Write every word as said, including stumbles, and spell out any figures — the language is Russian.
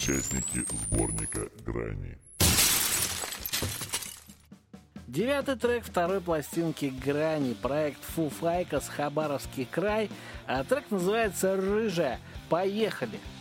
участники сборника «Грани». Девятый трек второй пластинки «Грани», проект Foo Fighters, Хабаровский край. А трек называется «Рыжая». Поехали!